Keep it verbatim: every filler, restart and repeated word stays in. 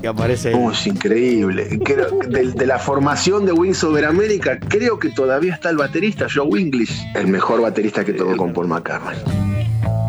aparece. Oh, es increíble. Creo, de, de la formación de Wings Over America, creo que todavía está el baterista Joe English, el mejor baterista que tocó con Paul McCartney.